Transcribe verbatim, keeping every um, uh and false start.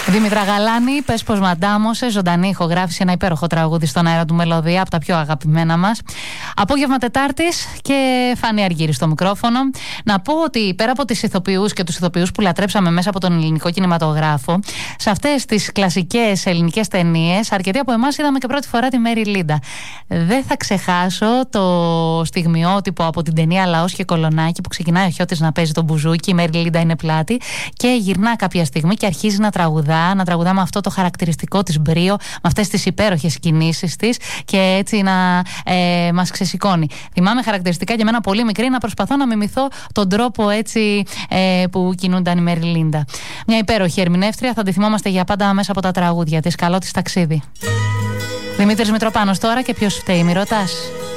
Δήμητρα Γαλάνη, πες πως μαντάμωσε, ζωντανή ηχογράφηση, ένα υπέροχο τραγούδι στον αέρα του Μελωδία, από τα πιο αγαπημένα μας. Απόγευμα Τετάρτης και Φάνη Αργύρη στο μικρόφωνο. Να πω ότι πέρα από τις ηθοποιούς και τους ηθοποιούς που λατρέψαμε μέσα από τον ελληνικό κινηματογράφο, σε αυτές τις κλασικές ελληνικές ταινίες, αρκετοί από εμάς είδαμε και πρώτη φορά τη Μέρι Λίντα. Δεν θα ξεχάσω το στιγμιότυπο από την ταινία Λαός και Κολονάκι που ξεκινάει ο Χιώτης να παίζει τον μπουζούκι, η Μέρι Λίντα είναι πλάτη και γυρνά κάποια στιγμή και αρχίζει να τραγουδά, να τραγουδά με αυτό το χαρακτηριστικό της μπρίο, με αυτές τις υπέροχες κινήσεις της και έτσι να ε, μας ξεσηκώνει. Θυμάμαι χαρακτηριστικά για μένα πολύ μικρή να προσπαθώ να μιμηθώ τον τρόπο έτσι ε, που κινούνταν η Μέρι Λίντα. Μια υπέροχη ερμηνεύτρια, θα τη θυμόμαστε για πάντα μέσα από τα τραγούδια της. Καλό της ταξίδι. Δημήτρης Μητροπάνος τώρα, και ποιος φταίει, μη ρωτάς.